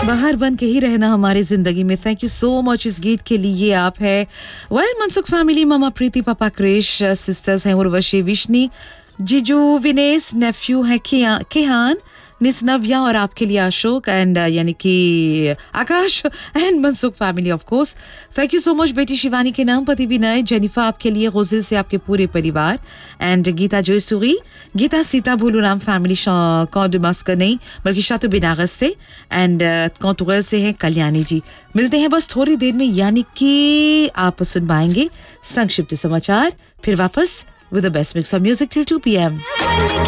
बाहर बन के ही रहना हमारी जिंदगी में। थैंक यू सो मच इस गीत के लिए। आप है मनसुख फैमिली, मामा प्रीति, पापा क्रिश, सिस्टर्स हैं उर्वशी, विष्णी, जीजू विनेश, नेफ्यू है केहान, निस नव्या और आपके लिए अशोक एंड यानी कि आकाश and Mansukh family of course. Thank you so much बेटी शिवानी के नाम, पति विनय, जेनिफा आपके लिए, गोजिल से आपके पूरे परिवार एंड गीता जोयसुरी, गीता सीता भोलूराम फैमिली कौंडुमस का नहीं बल्कि शातु बिनारस से एंड कौतुगल से हैं कल्याणी जी। मिलते हैं बस थोड़ी देर में, यानी कि आप सुन पाएंगे संक्षिप्त समाचार, फिर वापस with the best mix of music till 2 p.m.